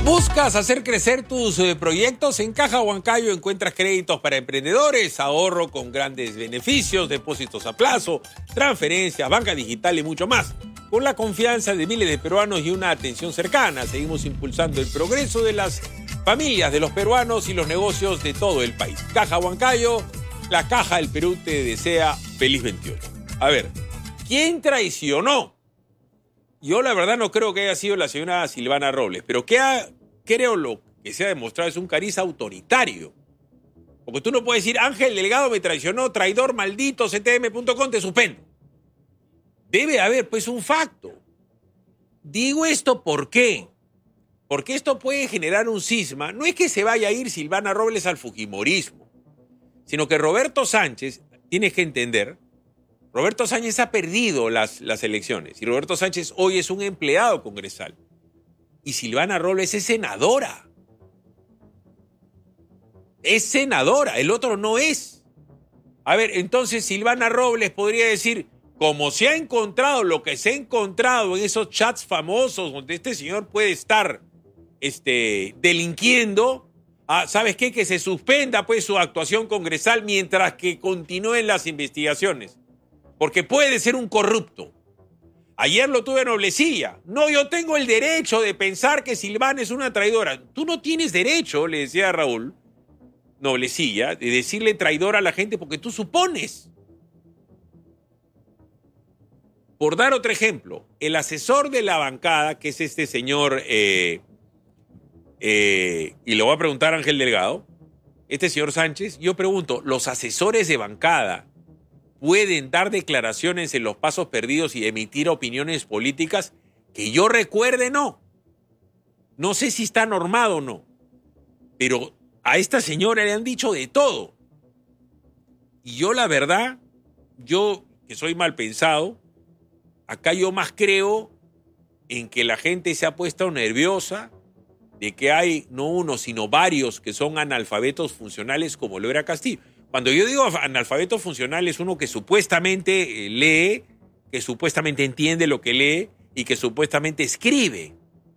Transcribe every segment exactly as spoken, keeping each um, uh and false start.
¿Buscas hacer crecer tus eh, proyectos? En Caja Huancayo encuentras créditos para emprendedores, ahorro con grandes beneficios, depósitos a plazo, transferencias, banca digital y mucho más. Con la confianza de miles de peruanos y una atención cercana, seguimos impulsando el progreso de las familias de los peruanos y los negocios de todo el país. Caja Huancayo, la Caja del Perú te desea feliz veintiocho. A ver, ¿quién traicionó? Yo la verdad no creo que haya sido la señora Silvana Robles, pero que ha, creo lo que se ha demostrado es un cariz autoritario. Porque tú no puedes decir, Ángel Delgado me traicionó, traidor, maldito, C T M punto com, te suspendo. Debe haber pues un facto. Digo esto ¿por qué? Porque esto puede generar un cisma. No es que se vaya a ir Silvana Robles al fujimorismo, sino que Roberto Sánchez, tienes que entender, Roberto Sánchez ha perdido las, las elecciones y Roberto Sánchez hoy es un empleado congresal y Silvana Robles es senadora. Es senadora, el otro no es. A ver, entonces Silvana Robles podría decir, como se ha encontrado lo que se ha encontrado en esos chats famosos donde este señor puede estar este, delinquiendo, ah, ¿sabes qué? Que se suspenda pues su actuación congresal mientras que continúen las investigaciones. Porque puede ser un corrupto. Ayer lo tuve en Noblecilla. No, yo tengo el derecho de pensar que Silvana es una traidora. Tú no tienes derecho, le decía a Raúl Noblecilla, de decirle traidora a la gente porque tú supones. Por dar otro ejemplo, el asesor de la bancada, que es este señor, eh, eh, y le voy a preguntar a Ángel Delgado, este señor Sánchez, yo pregunto, ¿los asesores de bancada pueden dar declaraciones en los pasos perdidos y emitir opiniones políticas? Que yo recuerde, no. No sé si está normado o no. Pero a esta señora le han dicho de todo. Y yo, la verdad, yo, que soy mal pensado, acá yo más creo en que la gente se ha puesto nerviosa de que hay no uno, sino varios que son analfabetos funcionales como lo era Castillo. Cuando yo digo analfabeto funcional es uno que supuestamente lee, que supuestamente entiende lo que lee y que supuestamente escribe.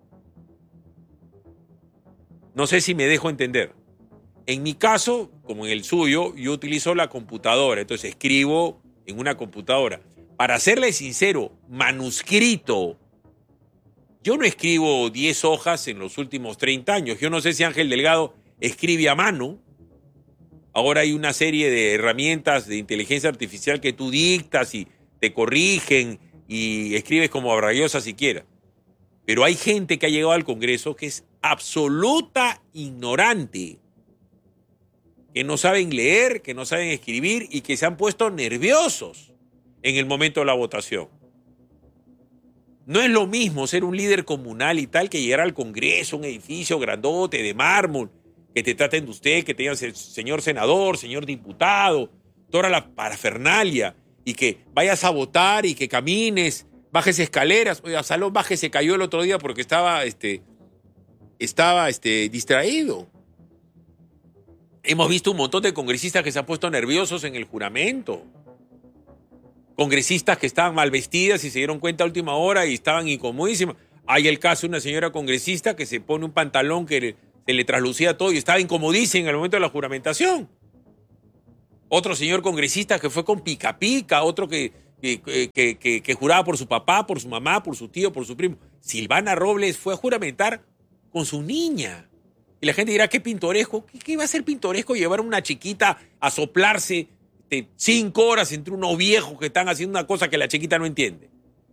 No sé si me dejo entender. En mi caso, como en el suyo, yo utilizo la computadora, entonces escribo en una computadora. Para serle sincero, manuscrito. Yo no escribo diez hojas en los últimos treinta años. Yo no sé si Ángel Delgado escribe a mano. Ahora hay una serie de herramientas de inteligencia artificial que tú dictas y te corrigen y escribes como abrayosa si quieras. Pero hay gente que ha llegado al Congreso que es absoluta ignorante, que no saben leer, que no saben escribir y que se han puesto nerviosos en el momento de la votación. No es lo mismo ser un líder comunal y tal que llegar al Congreso, un edificio grandote de mármol, que te traten de usted, que te digan señor senador, señor diputado, toda la parafernalia, y que vayas a votar y que camines, bajes escaleras. Oiga, Salón Baje se cayó el otro día porque estaba, este, estaba este, distraído. Hemos visto un montón de congresistas que se han puesto nerviosos en el juramento. Congresistas que estaban mal vestidas y se dieron cuenta a última hora y estaban incomodísimas. Hay el caso de una señora congresista que se pone un pantalón que se le traslucía todo y estaba incomodísima en el momento de la juramentación. Otro señor congresista que fue con pica pica, otro que, que, que, que, que juraba por su papá, por su mamá, por su tío, por su primo. Silvana Robles fue a juramentar con su niña. Y la gente dirá, qué pintoresco. ¿Qué, qué va a ser pintoresco llevar a una chiquita a soplarse de cinco horas entre unos viejos que están haciendo una cosa que la chiquita no entiende?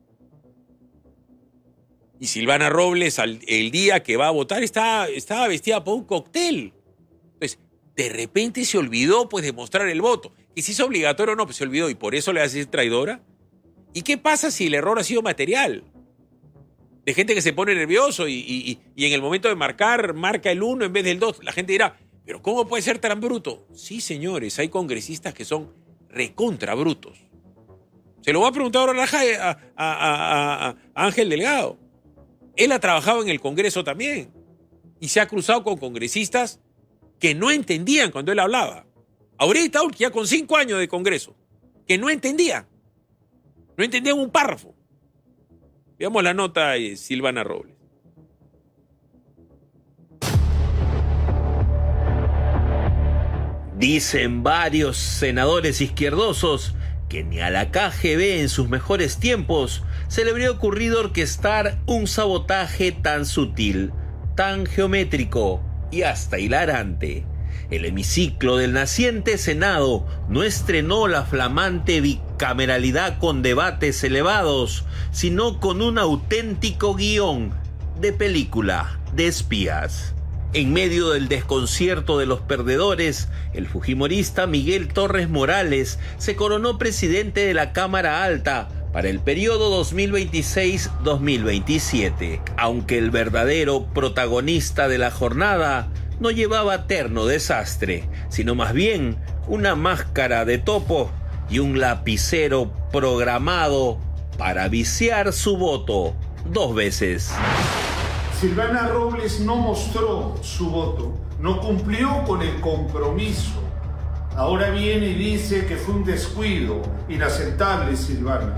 Y Silvana Robles, al, el día que va a votar, estaba, estaba vestida para un cóctel. Entonces, de repente se olvidó pues, de mostrar el voto. Y si es obligatorio o no, pues se olvidó. ¿Y por eso le hace traidora? ¿Y qué pasa si el error ha sido material? De gente que se pone nervioso y, y, y en el momento de marcar, marca el uno en vez del dos. La gente dirá, ¿pero cómo puede ser tan bruto? Sí, señores, hay congresistas que son recontra brutos. Se lo voy a preguntar ahora a, a, a, a, a Ángel Delgado. Él ha trabajado en el Congreso también y se ha cruzado con congresistas que no entendían cuando él hablaba. Ahorita, ya con cinco años de Congreso, que no entendían. No entendían un párrafo. Veamos la nota de Silvana Robles. Dicen varios senadores izquierdosos que ni a la K G B en sus mejores tiempos se le habría ocurrido orquestar un sabotaje tan sutil, tan geométrico y hasta hilarante. El hemiciclo del naciente Senado no estrenó la flamante bicameralidad con debates elevados, sino con un auténtico guión de película de espías. En medio del desconcierto de los perdedores, el fujimorista Miguel Torres Morales se coronó presidente de la Cámara Alta para el periodo dos mil veintiséis a dos mil veintisiete, aunque el verdadero protagonista de la jornada no llevaba terno de sastre, sino más bien una máscara de topo y un lapicero programado para viciar su voto dos veces. Silvana Robles no mostró su voto, no cumplió con el compromiso. Ahora viene y dice que fue un descuido. Inaceptable, Silvana.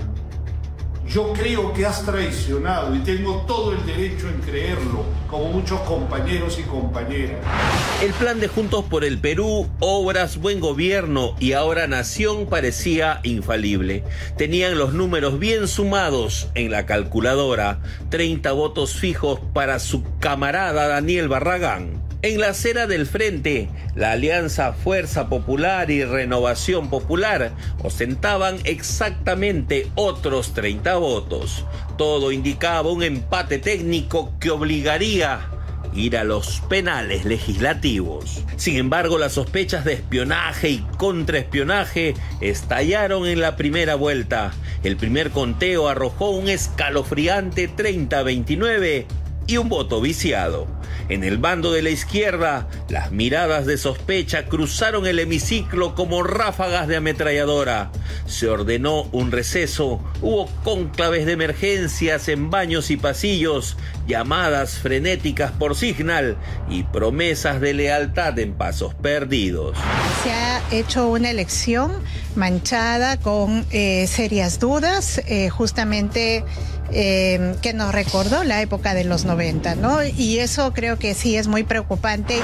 Yo creo que has traicionado y tengo todo el derecho en creerlo, como muchos compañeros y compañeras. El plan de Juntos por el Perú, Obras, Buen Gobierno y Ahora Nación parecía infalible. Tenían los números bien sumados en la calculadora, treinta votos fijos para su camarada Daniel Barragán. En la acera del frente, la alianza Fuerza Popular y Renovación Popular ostentaban exactamente otros treinta votos. Todo indicaba un empate técnico que obligaría a ir a los penales legislativos. Sin embargo, las sospechas de espionaje y contraespionaje estallaron en la primera vuelta. El primer conteo arrojó un escalofriante treinta a veintinueve y un voto viciado. En el bando de la izquierda, las miradas de sospecha cruzaron el hemiciclo como ráfagas de ametralladora. Se ordenó un receso, hubo cónclaves de emergencias en baños y pasillos, llamadas frenéticas por Signal y promesas de lealtad en pasos perdidos. Se ha hecho una elección manchada con eh, serias dudas, eh, justamente eh, que nos recordó la época de los noventa, ¿no? Y eso creo que sí es muy preocupante.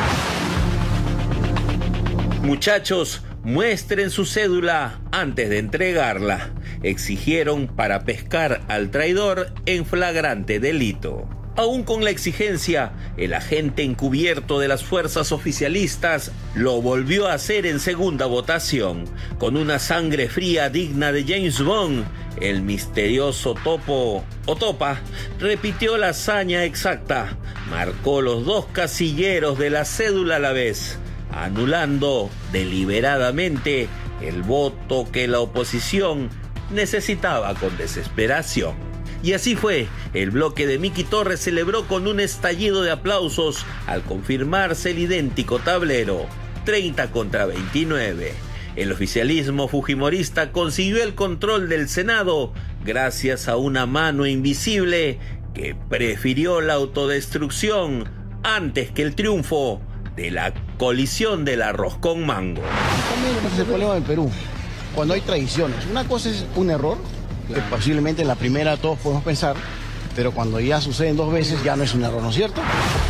Muchachos, muestren su cédula antes de entregarla, exigieron para pescar al traidor en flagrante delito. Aún con la exigencia, el agente encubierto de las fuerzas oficialistas lo volvió a hacer en segunda votación. Con una sangre fría digna de James Bond, el misterioso topo o topa repitió la hazaña exacta, marcó los dos casilleros de la cédula a la vez, anulando deliberadamente el voto que la oposición necesitaba con desesperación. Y así fue, el bloque de Miki Torres celebró con un estallido de aplausos al confirmarse el idéntico tablero, treinta contra veintinueve. El oficialismo fujimorista consiguió el control del Senado gracias a una mano invisible que prefirió la autodestrucción antes que el triunfo de la colisión del arroz con mango. También es el problema del Perú, cuando hay traiciones. Una cosa es un error, que posiblemente en la primera todos podemos pensar, pero cuando ya suceden dos veces ya no es un error, ¿no es cierto?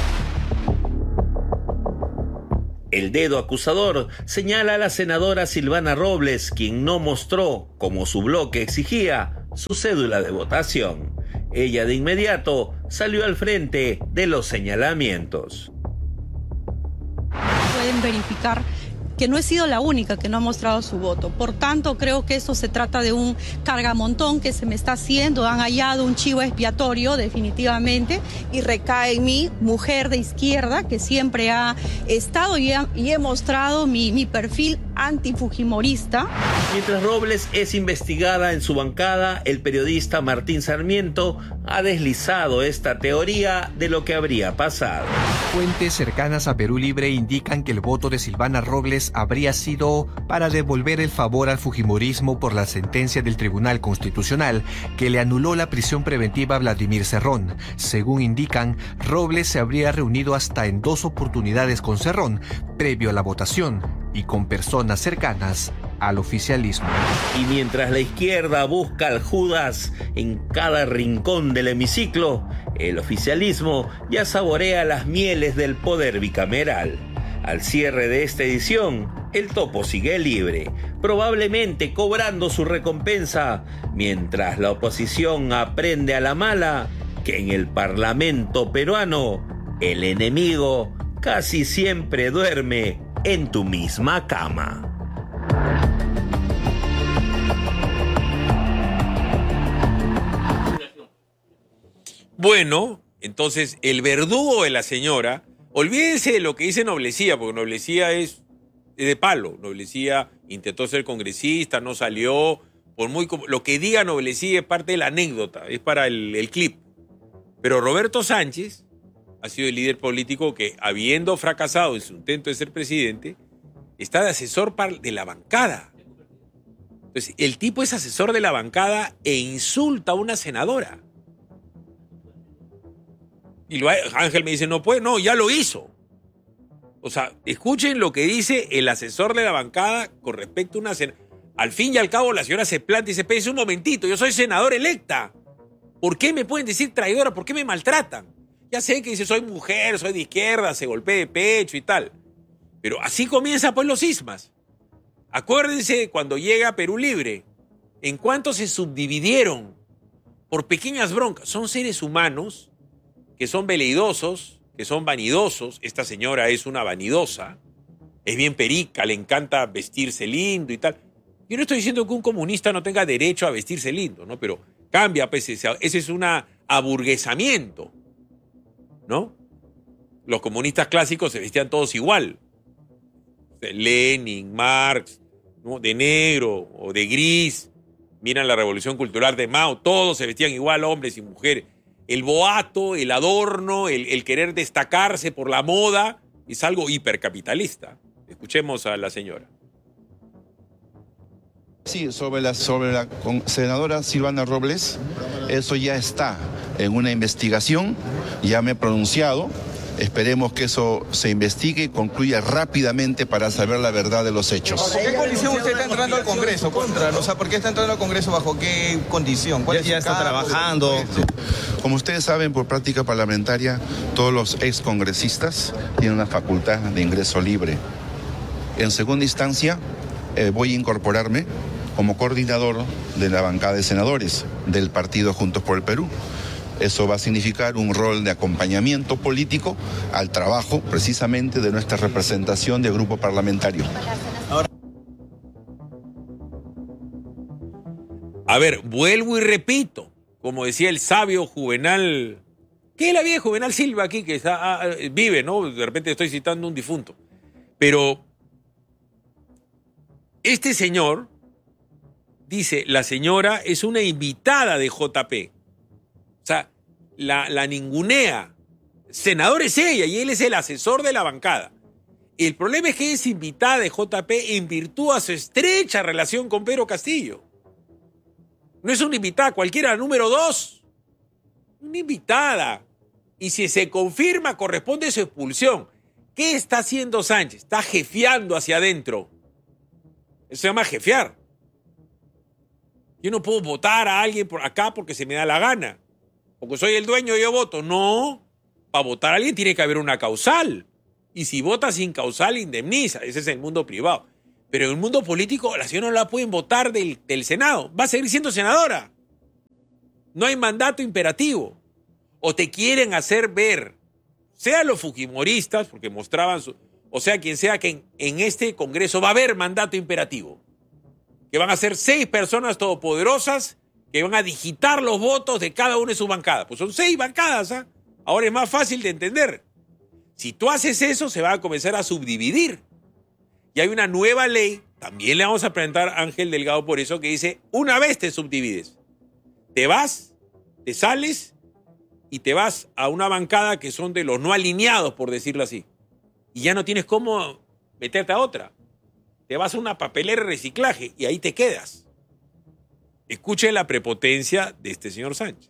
El dedo acusador señala a la senadora Silvana Robles, quien no mostró, como su bloque exigía, su cédula de votación. Ella de inmediato salió al frente de los señalamientos. Pueden verificar que no he sido la única que no ha mostrado su voto. Por tanto, creo que esto se trata de un cargamontón que se me está haciendo. Han hallado un chivo expiatorio, definitivamente, y recae en mí, mujer de izquierda, que siempre ha estado y, ha, y he mostrado mi, mi perfil antifujimorista. Mientras Robles es investigada en su bancada, el periodista Martín Sarmiento ha deslizado esta teoría de lo que habría pasado. Fuentes cercanas a Perú Libre indican que el voto de Silvana Robles habría sido para devolver el favor al fujimorismo por la sentencia del Tribunal Constitucional que le anuló la prisión preventiva a Vladimir Cerrón. Según indican, Robles se habría reunido hasta en dos oportunidades con Cerrón, previo a la votación, y con personas cercanas al oficialismo. Y mientras la izquierda busca al Judas en cada rincón del hemiciclo, el oficialismo ya saborea las mieles del poder bicameral. Al cierre de esta edición, el Topo sigue libre, probablemente cobrando su recompensa, mientras la oposición aprende a la mala que en el Parlamento peruano el enemigo casi siempre duerme en tu misma cama. Bueno, entonces el verdugo de la señora, olvídense de lo que dice Noblecía, porque Noblecía es, es de palo. Noblecía intentó ser congresista, no salió. Por muy, lo que diga Noblecía es parte de la anécdota, es para el, el clip. Pero Roberto Sánchez ha sido el líder político que, habiendo fracasado en su intento de ser presidente, está de asesor de la bancada. Entonces, el tipo es asesor de la bancada e insulta a una senadora. Y lo, Ángel me dice, no puede, no, ya lo hizo. O sea, escuchen lo que dice el asesor de la bancada con respecto a una senadora. Al fin y al cabo la señora se planta y dice, espérense un momentito, yo soy senadora electa. ¿Por qué me pueden decir traidora? ¿Por qué me maltratan? Ya sé que dice, soy mujer, soy de izquierda, se golpea de pecho y tal. Pero así comienza pues los cismas. Acuérdense cuando llega Perú Libre, en cuánto se subdividieron por pequeñas broncas. Son seres humanos que son veleidosos, que son vanidosos. Esta señora es una vanidosa, es bien perica, le encanta vestirse lindo y tal. Yo no estoy diciendo que un comunista no tenga derecho a vestirse lindo, ¿no? Pero cambia, pues, ese, ese es un aburguesamiento, ¿no? Los comunistas clásicos se vestían todos igual. Lenin, Marx, ¿no? De negro o de gris. Miran la Revolución Cultural de Mao, todos se vestían igual, hombres y mujeres. El boato, el adorno, el, el querer destacarse por la moda es algo hipercapitalista. Escuchemos a la señora. Sí, sobre la, sobre la senadora Silvana Robles, eso ya está en una investigación, ya me he pronunciado. Esperemos que eso se investigue y concluya rápidamente para saber la verdad de los hechos. ¿Bajo qué condición usted está entrando al Congreso? Contra, o sea, ¿por qué está entrando al Congreso? ¿Bajo qué condición? ¿Cuál ya, ya está trabajando? Como ustedes saben, por práctica parlamentaria, todos los excongresistas tienen una facultad de ingreso libre. En segunda instancia, eh, voy a incorporarme como coordinador de la bancada de senadores del partido Juntos por el Perú. Eso va a significar un rol de acompañamiento político al trabajo precisamente de nuestra representación de grupo parlamentario. A ver, vuelvo y repito, como decía el sabio Juvenal, ¿qué es la vida de Juvenal Silva aquí que está, ah, vive, ¿no? De repente estoy citando un difunto. Pero este señor dice, la señora es una invitada de J P. O sea, la, la ningunea. Senador es ella y él es el asesor de la bancada. El problema es que es invitada de J P en virtud a su estrecha relación con Pedro Castillo. No es una invitada cualquiera, número dos. Una invitada. Y si se confirma, corresponde su expulsión. ¿Qué está haciendo Sánchez? Está jefeando hacia adentro. Eso se llama jefear. Yo no puedo votar a alguien por acá porque se me da la gana. Porque soy el dueño, yo voto. No. Para votar a alguien tiene que haber una causal. Y si vota sin causal, indemniza. Ese es el mundo privado. Pero en el mundo político, la señora no la pueden votar del, del Senado. Va a seguir siendo senadora. No hay mandato imperativo. O te quieren hacer ver, sea los fujimoristas, porque mostraban su... O sea, quien sea que en, en este Congreso va a haber mandato imperativo. Que van a ser seis personas todopoderosas que van a digitar los votos de cada una de sus bancadas. Pues son seis bancadas, ¿ah? Ahora es más fácil de entender. Si tú haces eso, se va a comenzar a subdividir. Y hay una nueva ley, también le vamos a presentar a Ángel Delgado por eso, que dice, una vez te subdivides, te vas, te sales y te vas a una bancada que son de los no alineados, por decirlo así. Y ya no tienes cómo meterte a otra. Te vas a una papelera de reciclaje y ahí te quedas. Escuche la prepotencia de este señor Sánchez.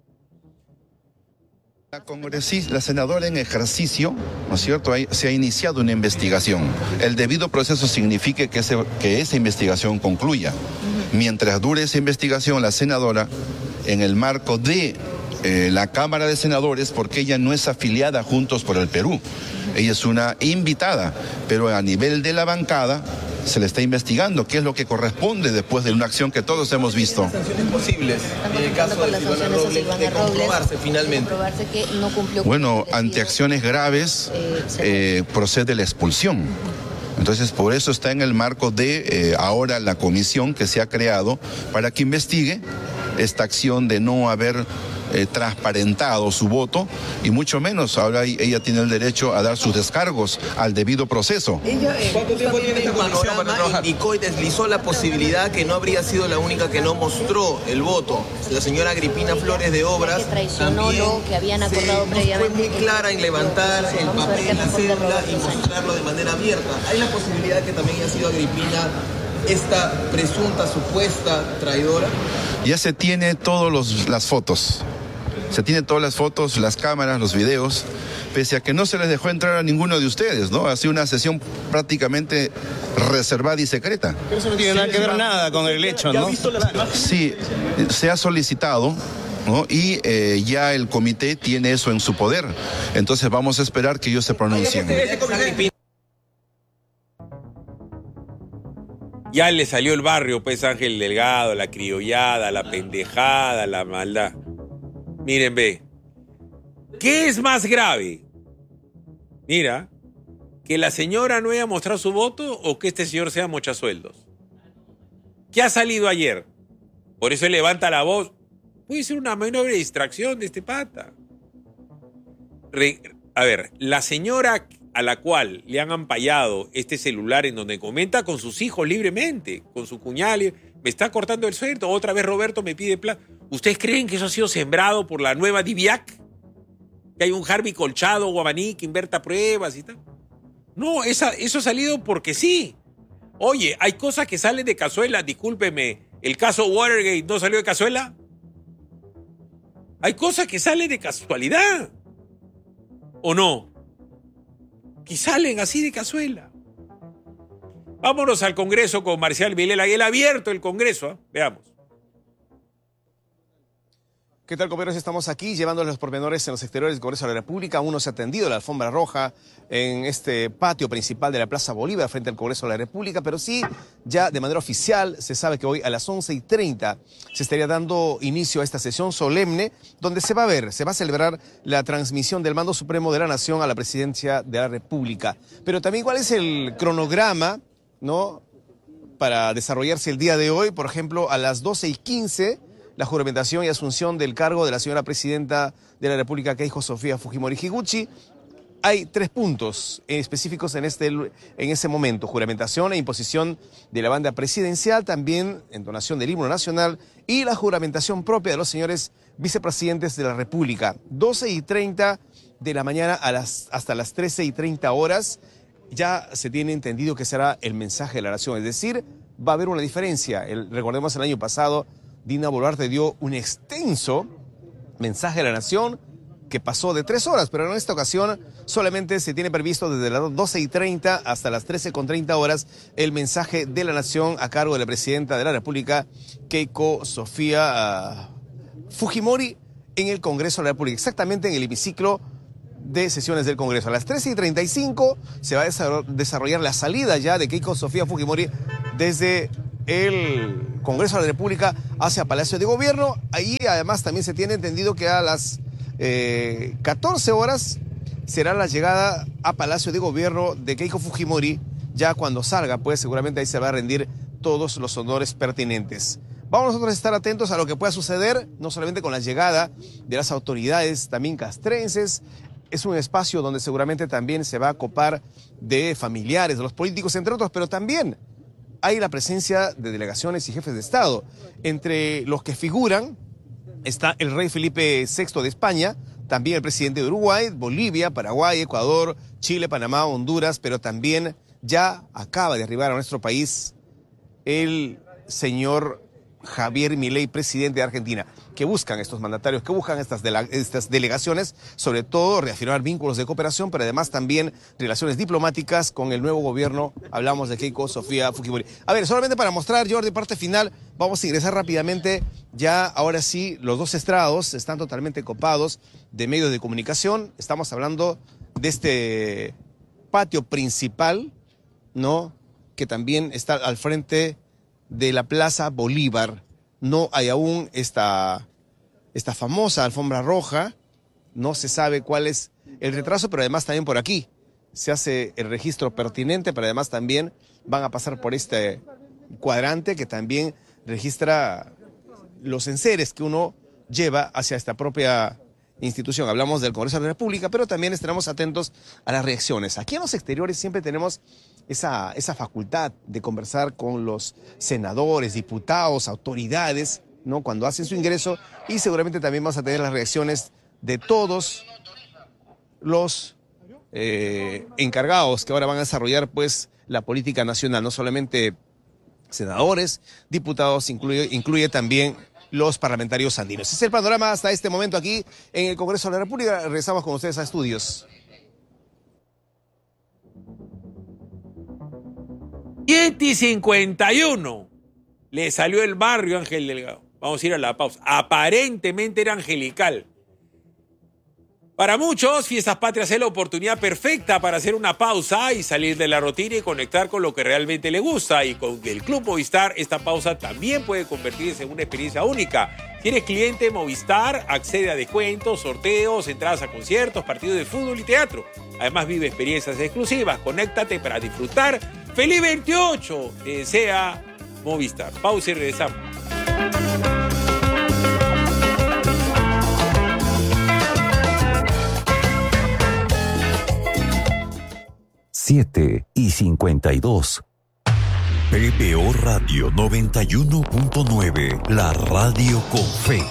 La congresista, la senadora en ejercicio, ¿no es cierto?, Hay, se ha iniciado una investigación. El debido proceso significa que, ese, que esa investigación concluya. Mientras dure esa investigación, la senadora, en el marco de eh, la Cámara de Senadores, porque ella no es afiliada a Juntos por el Perú, Ella es una invitada, pero a nivel de la bancada se le está investigando qué es lo que corresponde después de una acción que todos hemos visto. ¿Sanciones posibles en el caso de Silvana Robles de comprobarse finalmente? Comprobarse que no cumplió. Bueno, ante acciones graves eh, procede la expulsión. Entonces, por eso está en el marco de eh, ahora la comisión que se ha creado para que investigue esta acción de no haber eh, transparentado su voto, y mucho menos ahora ella tiene el derecho a dar sus descargos al debido proceso. Ella, eh, ¿Cuánto tiempo tiene esta comisión para trabajar? Indicó y deslizó la posibilidad que no habría sido la única que no mostró el voto. La señora Agripina Flores de Obras también lo que habían acordado se, previamente. No fue muy clara en levantar el papel, la cédula y mostrarlo de manera abierta. ¿Hay la posibilidad que también haya sido Agripina esta presunta, supuesta traidora? Ya se tiene todas las fotos, se tiene todas las fotos, las cámaras, los videos, pese a que no se les dejó entrar a ninguno de ustedes, ¿no? Ha sido una sesión prácticamente reservada y secreta. Pero eso no tiene nada que ver nada con el hecho, ¿no? Sí, se ha solicitado, ¿no? Y eh, ya el comité tiene eso en su poder, entonces vamos a esperar que ellos se pronuncien. Ya le salió el barrio, pues, Ángel Delgado, la criollada, la pendejada, la maldad. Miren, ve. ¿Qué es más grave? Mira, que la señora no haya mostrado su voto o que este señor sea mochasueldos. ¿Qué ha salido ayer? Por eso él levanta la voz. Puede ser una maniobra de distracción de este pata. Re- a ver, la señora a la cual le han ampallado este celular en donde comenta con sus hijos libremente, con su cuñada, me está cortando el sueldo, otra vez Roberto me pide plata. ¿Ustedes creen que eso ha sido sembrado por la nueva Diviac? ¿Que hay un Harvey Colchado, Guamaní, que inverta pruebas y tal? No, esa, eso ha salido porque sí. Oye, hay cosas que salen de cazuela, discúlpeme, ¿el caso Watergate no salió de cazuela? Hay cosas que salen de casualidad, ¿o no? Que salen así de cazuela. Vámonos al Congreso con Marcial Vilela. Y él ha abierto el Congreso, ¿eh? Veamos. ¿Qué tal, compañeros? Estamos aquí llevándoles los pormenores en los exteriores del Congreso de la República. Aún no se ha tendido la alfombra roja en este patio principal de la Plaza Bolívar frente al Congreso de la República, pero sí, ya de manera oficial, se sabe que hoy a las once y treinta se estaría dando inicio a esta sesión solemne donde se va a ver, se va a celebrar la transmisión del Mando Supremo de la Nación a la Presidencia de la República. Pero también, ¿cuál es el cronograma, no, para desarrollarse el día de hoy? Por ejemplo, a las doce y quince... la juramentación y asunción del cargo de la señora presidenta de la República, Keiko Sofía Fujimori Higuchi. Hay tres puntos específicos en, este, en ese momento: juramentación e imposición de la banda presidencial, también entonación del himno nacional y la juramentación propia de los señores vicepresidentes de la República. doce y treinta de la mañana a las, hasta las trece y treinta horas ya se tiene entendido que será el mensaje de la nación, es decir, va a haber una diferencia. El, recordemos el año pasado, Dina Boluarte dio un extenso mensaje a la nación que pasó de tres horas, pero en esta ocasión solamente se tiene previsto desde las doce y treinta hasta las trece con treinta horas el mensaje de la nación a cargo de la presidenta de la República, Keiko Sofía uh, Fujimori, en el Congreso de la República, exactamente en el hemiciclo de sesiones del Congreso. A las trece y treinta y cinco se va a desarrollar la salida ya de Keiko Sofía Fujimori desde el Congreso de la República hacia Palacio de Gobierno. Ahí además también se tiene entendido que a las eh, catorce horas será la llegada a Palacio de Gobierno de Keiko Fujimori. Ya cuando salga, pues seguramente ahí se va a rendir todos los honores pertinentes. Vamos nosotros a estar atentos a lo que pueda suceder, no solamente con la llegada de las autoridades también castrenses. Es un espacio donde seguramente también se va a copar de familiares, de los políticos, entre otros, pero también hay la presencia de delegaciones y jefes de Estado. Entre los que figuran está el rey Felipe sexto de España, también el presidente de Uruguay, Bolivia, Paraguay, Ecuador, Chile, Panamá, Honduras, pero también ya acaba de arribar a nuestro país el señor Javier Milei, presidente de Argentina. ¿Qué buscan estos mandatarios? ¿Qué buscan estas, de estas delegaciones? Sobre todo reafirmar vínculos de cooperación, pero además también relaciones diplomáticas con el nuevo gobierno. Hablamos de Keiko Sofía Fujimori. A ver, solamente para mostrar, Jordi, parte final, vamos a ingresar rápidamente. Ya, ahora sí, los dos estrados están totalmente copados de medios de comunicación. Estamos hablando de este patio principal, ¿no?, que también está al frente de la Plaza Bolívar. No hay aún esta, esta famosa alfombra roja, no se sabe cuál es el retraso, pero además también por aquí se hace el registro pertinente, pero además también van a pasar por este cuadrante que también registra los enseres que uno lleva hacia esta propia institución. Hablamos del Congreso de la República, pero también estaremos atentos a las reacciones. Aquí en los exteriores siempre tenemos esa, esa facultad de conversar con los senadores, diputados, autoridades, ¿no?, cuando hacen su ingreso, y seguramente también vamos a tener las reacciones de todos los eh, encargados que ahora van a desarrollar pues la política nacional, no solamente senadores, diputados, incluye, incluye también los parlamentarios andinos. Ese es el panorama hasta este momento aquí en el Congreso de la República. Regresamos con ustedes a estudios. siete y cincuenta y uno. Le salió el barrio Ángel Delgado. Vamos a ir a la pausa. Aparentemente era angelical. Para muchos, Fiestas Patrias es la oportunidad perfecta para hacer una pausa y salir de la rutina y conectar con lo que realmente le gusta. Y con el Club Movistar, esta pausa también puede convertirse en una experiencia única. Si eres cliente Movistar, accede a descuentos, sorteos, entradas a conciertos, partidos de fútbol y teatro. Además, vive experiencias exclusivas. Conéctate para disfrutar. ¡Feliz veintiocho! Te desea Movistar. Pausa y regresamos. siete y cincuenta y dos. P B O Radio noventa y uno punto nueve, la radio con fe.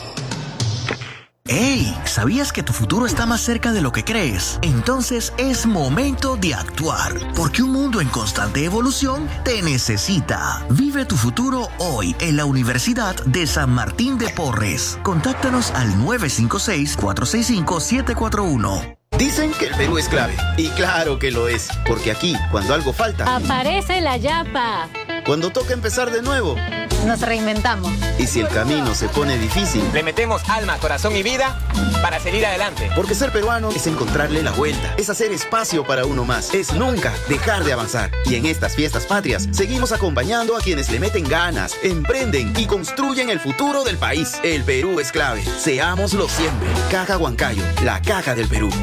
¡Hey! ¿Sabías que tu futuro está más cerca de lo que crees? Entonces es momento de actuar, porque un mundo en constante evolución te necesita. Vive tu futuro hoy en la Universidad de San Martín de Porres. Contáctanos al nueve cinco seis, cuatro seis cinco, siete cuatro uno. Dicen que el Perú es clave, y claro que lo es, porque aquí, cuando algo falta, aparece la yapa. Cuando toca empezar de nuevo, nos reinventamos. Y si el camino se pone difícil, le metemos alma, corazón y vida para seguir adelante. Porque ser peruano es encontrarle la vuelta, es hacer espacio para uno más, es nunca dejar de avanzar. Y en estas fiestas patrias, seguimos acompañando a quienes le meten ganas, emprenden y construyen el futuro del país. El Perú es clave, seámoslo siempre. Caja Huancayo, la caja del Perú.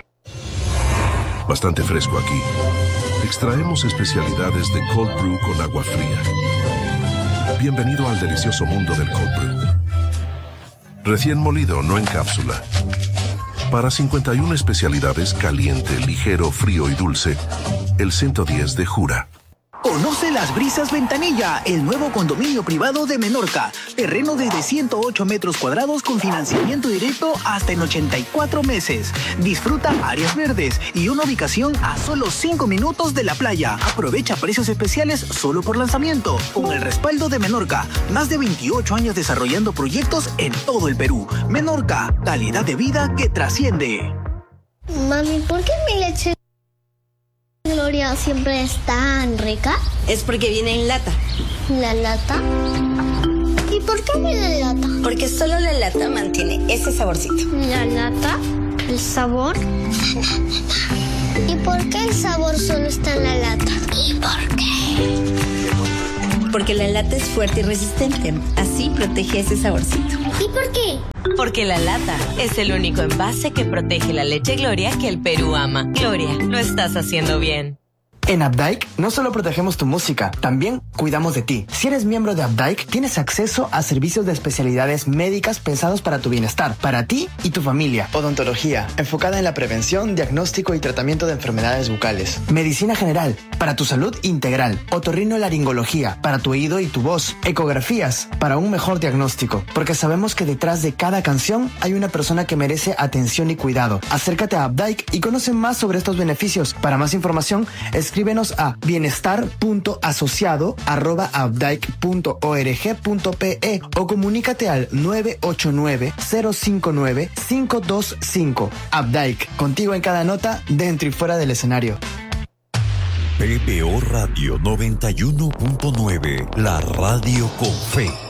Bastante fresco aquí. Extraemos especialidades de cold brew con agua fría. Bienvenido al delicioso mundo del cold brew. Recién molido, no en cápsula. Para cincuenta y una especialidades, caliente, ligero, frío y dulce, el ciento diez de Jura. Conoce Las Brisas Ventanilla, el nuevo condominio privado de Menorca. Terreno desde ciento ocho metros cuadrados con financiamiento directo hasta en ochenta y cuatro meses. Disfruta áreas verdes y una ubicación a solo cinco minutos de la playa. Aprovecha precios especiales solo por lanzamiento. Con el respaldo de Menorca, más de veintiocho años desarrollando proyectos en todo el Perú. Menorca, calidad de vida que trasciende. Mami, ¿por qué mi leche Gloria siempre es tan rica? Es porque viene en lata. ¿La lata? ¿Y por qué viene en lata? Porque solo la lata mantiene ese saborcito. ¿La lata? ¿El sabor? ¿Y por qué el sabor solo está en la lata? ¿Y por qué? Porque la lata es fuerte y resistente. Así protege ese saborcito. ¿Y por qué? Porque la lata es el único envase que protege la leche Gloria que el Perú ama. Gloria, lo estás haciendo bien. En Updike no solo protegemos tu música, también cuidamos de ti. Si eres miembro de Updike, tienes acceso a servicios de especialidades médicas pensados para tu bienestar, para ti y tu familia. Odontología, enfocada en la prevención, diagnóstico y tratamiento de enfermedades bucales. Medicina general, para tu salud integral. Otorrinolaringología, para tu oído y tu voz. Ecografías, para un mejor diagnóstico. Porque sabemos que detrás de cada canción hay una persona que merece atención y cuidado. Acércate a Updike y conoce más sobre estos beneficios. Para más información, escribe Escríbenos a bienestar punto asociado arroba updike punto org punto pe o comunícate al nueve ocho nueve, cero cinco nueve, cinco dos cinco. Updike, contigo en cada nota, dentro y fuera del escenario. P B O Radio noventa y uno punto nueve, la radio con fe.